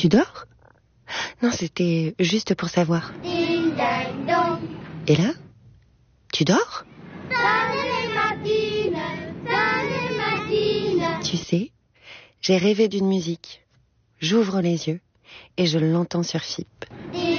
Tu dors? Non, c'était juste pour savoir. Ding, ding, dong. Et là? Tu dors? Tu sais, j'ai rêvé d'une musique. J'ouvre les yeux et je l'entends sur FIP.